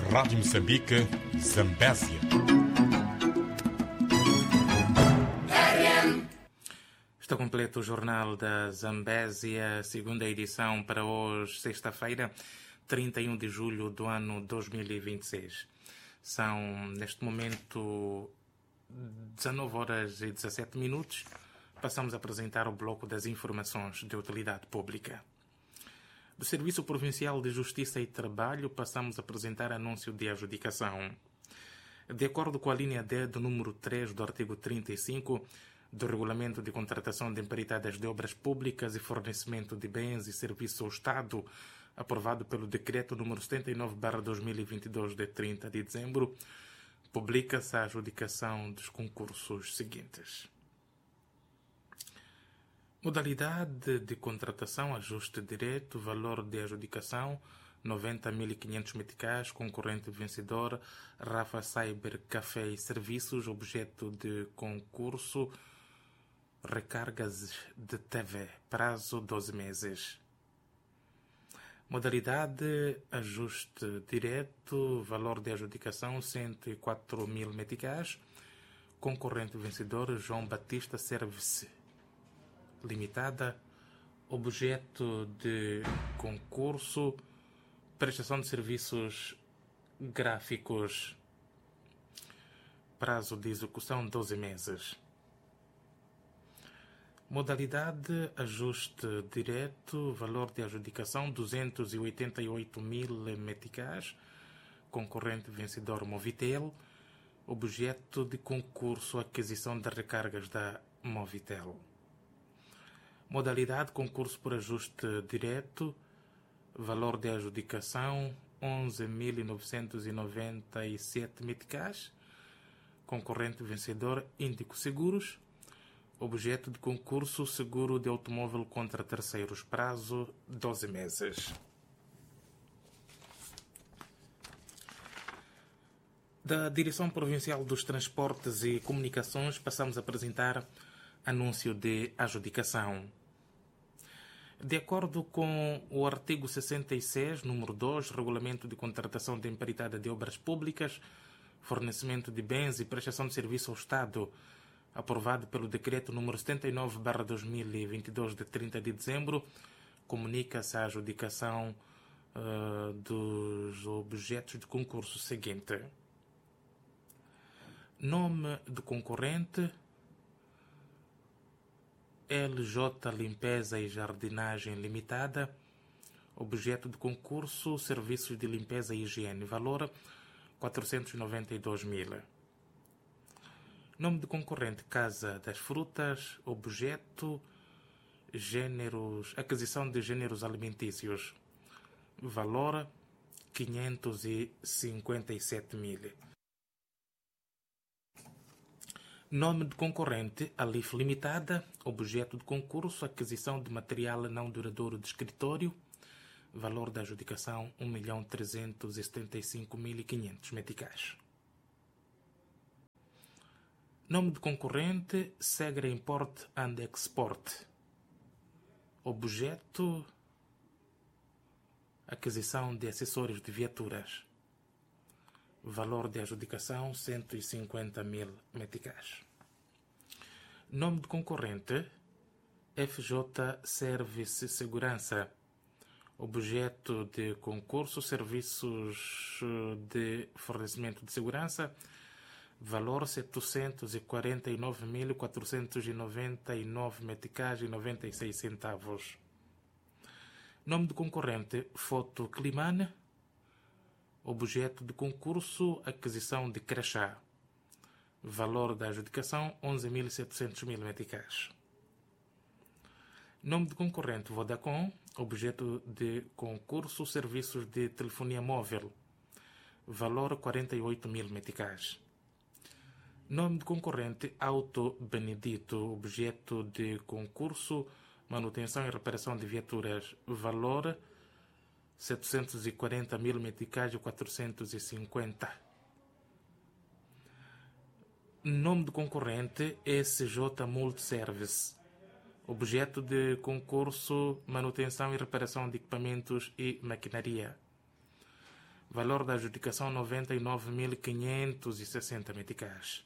Rádio Moçambique, Zambésia. Está completo o Jornal da Zambésia, segunda edição para hoje, sexta-feira, 31 de julho do ano 2026. São, neste momento, 19 horas e 17 minutos. Passamos a apresentar o bloco das informações de utilidade pública. Do Serviço Provincial de Justiça e Trabalho, passamos a apresentar anúncio de adjudicação. De acordo com a linha D do número 3 do artigo 35 do Regulamento de Contratação de Empreitadas de Obras Públicas e Fornecimento de Bens e Serviços ao Estado, aprovado pelo Decreto número 79/2022 de 30 de dezembro, publica-se a adjudicação dos concursos seguintes. Modalidade de contratação, ajuste direto, valor de adjudicação 90.500 meticais, concorrente vencedor Rafa Cyber Café e Serviços, objeto de concurso recargas de TV, prazo 12 meses. Modalidade ajuste direto, valor de adjudicação 104.000 meticais, concorrente vencedor João Batista Service Limitada, objeto de concurso prestação de serviços gráficos, prazo de execução 12 meses. Modalidade ajuste direto, valor de adjudicação 288.000 meticais, concorrente vencedor Movitel, objeto de concurso aquisição de recargas da Movitel. Modalidade concurso por ajuste direto, valor de adjudicação 11.997 meticais, concorrente vencedor Índico Seguros, objeto de concurso seguro de automóvel contra terceiros, prazo 12 meses. Da Direção Provincial dos Transportes e Comunicações passamos a apresentar anúncio de adjudicação. De acordo com o artigo 66, número 2, Regulamento de Contratação de Empreitada de Obras Públicas, Fornecimento de Bens e Prestação de Serviço ao Estado, aprovado pelo Decreto número 79/2022 de 30 de dezembro, comunica-se a adjudicação dos objetos de concurso seguinte. Nome do concorrente: LJ Limpeza e Jardinagem Limitada, objeto de concurso serviços de limpeza e higiene, valor 492.000. Nome do concorrente: Casa das Frutas, objeto aquisição de gêneros alimentícios, valor 557.000. Nome do concorrente: Alif Limitada, objeto de concurso aquisição de material não duradouro de escritório, valor da adjudicação 1.375.500 meticais. Nome do concorrente: Segre Import and Export, objeto aquisição de acessórios de viaturas, valor de adjudicação 150.000 meticais. Nome do concorrente: FJ Service Segurança, objeto de concurso serviços de fornecimento de segurança, valor 749.499 meticais e 96 centavos. Nome do concorrente: Foto Climane, objeto de concurso aquisição de crachá, valor da adjudicação 11.700 meticais. Nome do concorrente: Vodacom, objeto de concurso serviços de telefonia móvel, valor 48.000 meticais. Nome do concorrente: Auto Benedito, objeto de concurso manutenção e reparação de viaturas, valor 740.000 meticais e 450. Nome do concorrente: SJ Multiservice, objeto de concurso manutenção e reparação de equipamentos e maquinaria, Valor da adjudicação 99.560 meticais.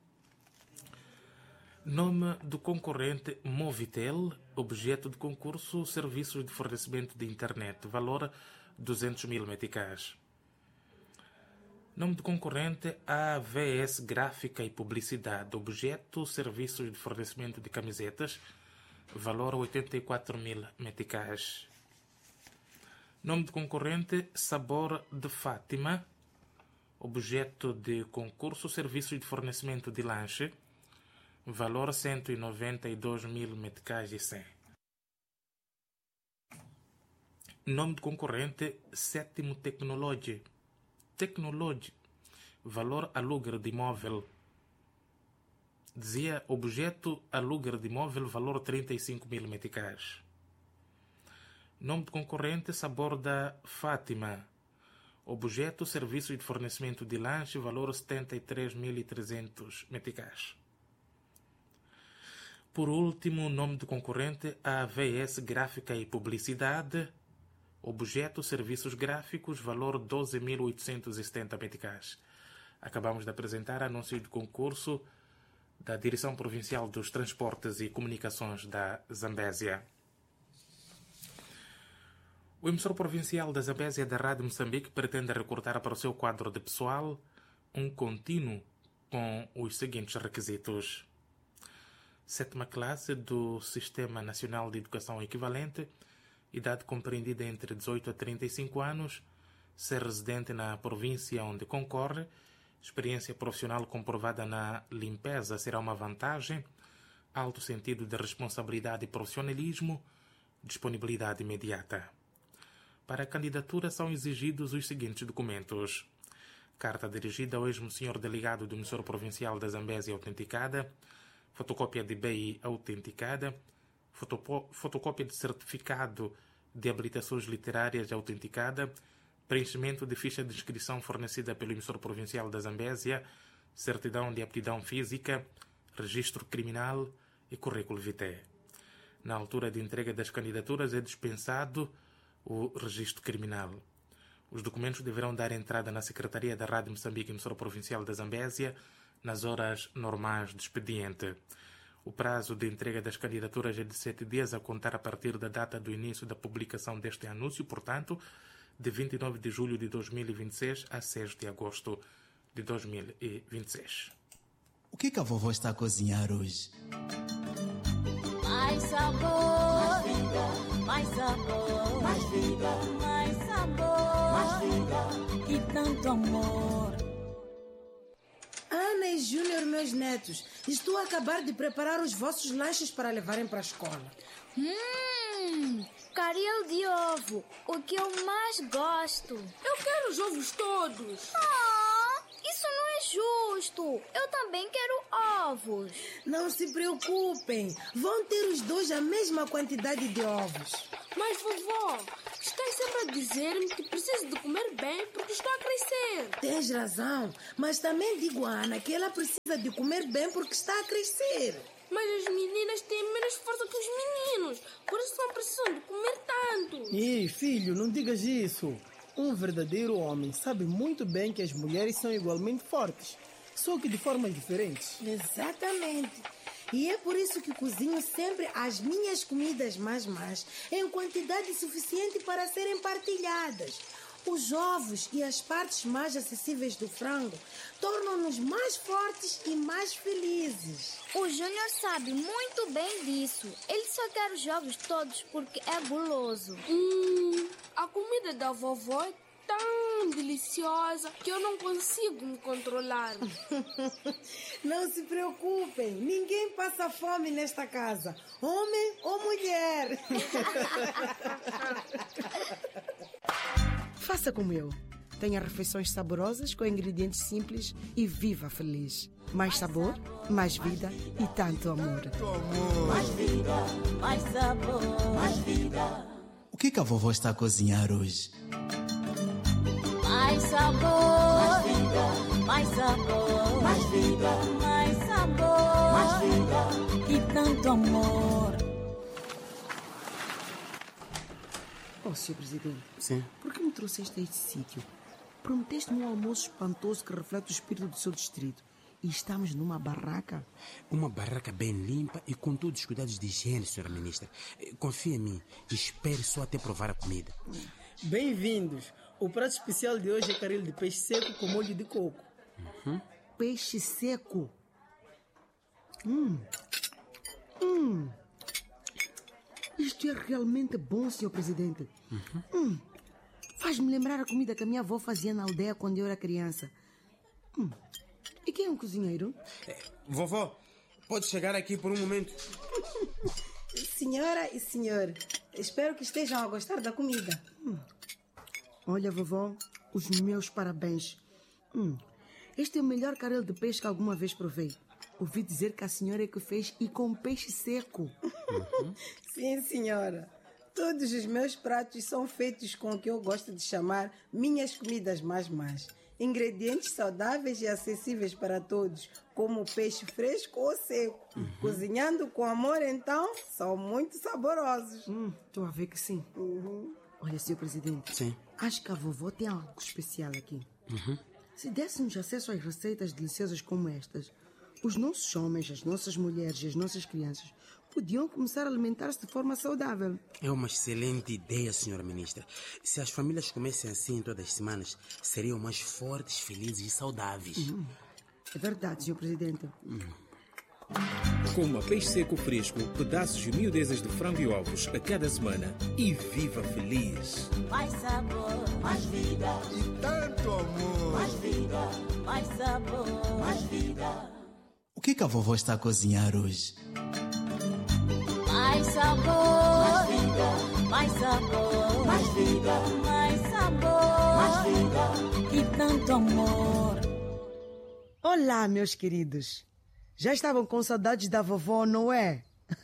Nome do concorrente Movitel, objeto de concurso, serviços de fornecimento de internet, valor 200.000 meticais. Nome do concorrente AVS Gráfica e Publicidade, objeto, serviços de fornecimento de camisetas, valor 84.000 meticais. Nome do concorrente Sabor de Fátima, objeto de concurso, serviços de fornecimento de lanche, valor 192.000 meticais e 100. Nome do concorrente Sétimo Technology, valor aluguer de imóvel. Dizia objeto aluguer de imóvel, valor 35.000 meticais. Nome do concorrente Sabor da Fátima, objeto serviço de fornecimento de lanche, valor 73.300 meticais. Por último, nome do concorrente AVS Gráfica e Publicidade, objeto serviços gráficos, valor 12.870 meticais. Acabamos de apresentar anúncio de concurso da Direção Provincial dos Transportes e Comunicações da Zambésia. O emissor provincial da Zambésia da Rádio Moçambique pretende recrutar para o seu quadro de pessoal um contínuo com os seguintes requisitos: 7ª classe do Sistema Nacional de Educação Equivalente, idade compreendida entre 18 a 35 anos, ser residente na província onde concorre, experiência profissional comprovada na limpeza será uma vantagem, alto sentido de responsabilidade e profissionalismo, disponibilidade imediata. Para a candidatura são exigidos os seguintes documentos: carta dirigida ao ex-senhor delegado do emissor provincial da Zambésia autenticada, fotocópia de BI autenticada, fotocópia de certificado de habilitações literárias autenticada, preenchimento de ficha de inscrição fornecida pelo emissor provincial da Zambésia, certidão de aptidão física, registro criminal e currículo vitae. Na altura de entrega das candidaturas é dispensado o registro criminal. Os documentos deverão dar entrada na Secretaria da Rádio Moçambique, emissora provincial da Zambésia, nas horas normais de expediente. O prazo de entrega das candidaturas é de 7 dias a contar a partir da data do início da publicação deste anúncio, portanto, de 29 de julho de 2026 a 6 de agosto de 2026. O que a vovó está a cozinhar hoje? Mais sabor, mais vida, mais sabor, mais vida, mais sabor, mais vida e tanto amor. Ana e Júnior, meus netos, estou a acabar de preparar os vossos lanches para levarem para a escola. Caril de ovo, o que eu mais gosto. Eu quero os ovos todos. Isso não é justo. Eu também quero ovos. Não se preocupem, vão ter os dois a mesma quantidade de ovos. Mas, vovó, estás sempre a dizer-me que preciso de comer bem porque estou a crescer. Tens razão, mas também digo a Ana que ela precisa de comer bem porque está a crescer. Mas as meninas têm menos força que os meninos, por isso não precisam de comer tanto. Ei, filho, não digas isso. Um verdadeiro homem sabe muito bem que as mulheres são igualmente fortes, só que de formas diferentes. Exatamente. E é por isso que cozinho sempre as minhas comidas mais em quantidade suficiente para serem partilhadas. Os ovos e as partes mais acessíveis do frango tornam-nos mais fortes e mais felizes. O Júnior sabe muito bem disso. Ele só quer os ovos todos porque é guloso. A comida da vovó é tão deliciosa que eu não consigo me controlar. Não se preocupem, ninguém passa fome nesta casa, homem ou mulher. Faça como eu. Tenha refeições saborosas com ingredientes simples e viva feliz. Mais sabor, mais vida e tanto amor. Mais vida, mais sabor, mais vida. O que a vovó está a cozinhar hoje? Mais sabor, mais vida, mais sabor, mais vida, mais sabor, mais vida e tanto amor. Oh, Sr. Presidente. Sim. Por que me trouxeste a este sítio? Prometeste-me um almoço espantoso que reflete o espírito do seu distrito. E estamos numa barraca. Uma barraca bem limpa e com todos os cuidados de higiene, senhora ministra. Confia em mim e espere só até provar a comida. Bem-vindos. O prato especial de hoje é caril de peixe seco com molho de coco. Peixe seco? Isto é realmente bom, senhor presidente. Faz-me lembrar a comida que a minha avó fazia na aldeia quando eu era criança. E quem é um cozinheiro? Vovó, pode chegar aqui por um momento? Senhora e senhor, espero que estejam a gostar da comida. Olha, vovó, os meus parabéns. Este é o melhor caril de peixe que alguma vez provei. Ouvi dizer que a senhora é que fez e com peixe seco. Sim, senhora. Todos os meus pratos são feitos com o que eu gosto de chamar minhas comidas mais. Ingredientes saudáveis e acessíveis para todos, como peixe fresco ou seco. Cozinhando com amor, então, são muito saborosos. Estou a ver que sim. Olha, senhor presidente. Sim. Acho que a vovó tem algo especial aqui. Se dessemos acesso às receitas deliciosas como estas, os nossos homens, as nossas mulheres e as nossas crianças podiam começar a alimentar-se de forma saudável. É uma excelente ideia, senhora ministra. Se as famílias comessem assim todas as semanas, seriam mais fortes, felizes e saudáveis. É verdade, senhor presidente. Coma peixe seco fresco, pedaços e miudezas de frango e ovos a cada semana e viva feliz. Mais sabor, mais vida. E tanto amor. Mais vida, mais sabor, mais vida. O que a vovó está a cozinhar hoje? Mais sabor, mais vida, mais sabor, mais vida, mais sabor, mais vida e tanto amor. Olá, meus queridos. Já estavam com saudades da vovó, não é?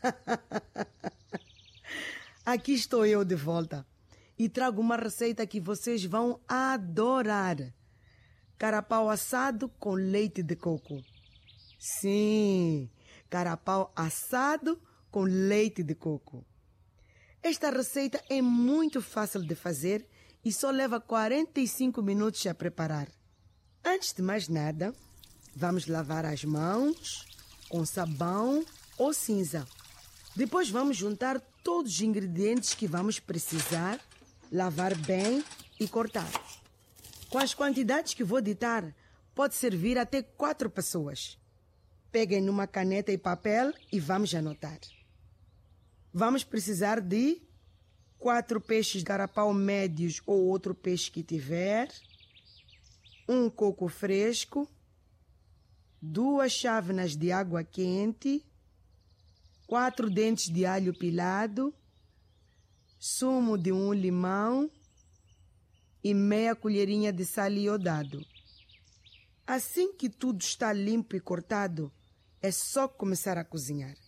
Aqui estou eu de volta e trago uma receita que vocês vão adorar. Carapau assado com leite de coco. Sim, carapau assado com leite de coco. Esta receita é muito fácil de fazer e só leva 45 minutos a preparar. Antes de mais nada, vamos lavar as mãos com sabão ou cinza. Depois vamos juntar todos os ingredientes que vamos precisar, lavar bem e cortar. Com as quantidades que vou ditar, pode servir até 4 pessoas. Peguem numa caneta e papel e vamos anotar. Vamos precisar de 4 peixes carapau médios ou outro peixe que tiver, um coco fresco, 2 chávenas de água quente, 4 dentes de alho pilado, sumo de 1 limão e meia colherinha de sal iodado. Assim que tudo está limpo e cortado, é só começar a cozinhar.